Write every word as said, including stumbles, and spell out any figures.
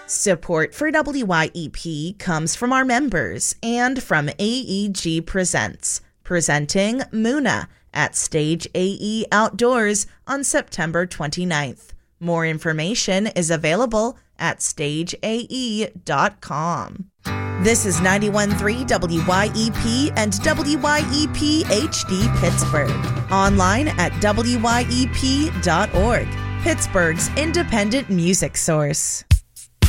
Support for W Y E P comes from our members and from A E G Presents, presenting Muna at Stage A E Outdoors on September twenty-ninth. More information is available at stage a e dot com. This is ninety-one point three W Y E P and W Y E P H D Pittsburgh. Online at W Y E P dot org, Pittsburgh's independent music source.